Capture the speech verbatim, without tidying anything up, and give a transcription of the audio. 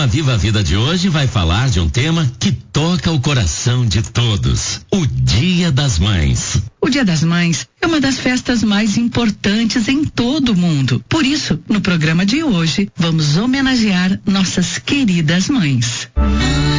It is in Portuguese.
programa Viva a Vida de hoje vai falar de um tema que toca o coração de todos: o Dia das Mães. O Dia das Mães é uma das festas mais importantes em todo o mundo. Por isso, no programa de hoje, vamos homenagear nossas queridas mães.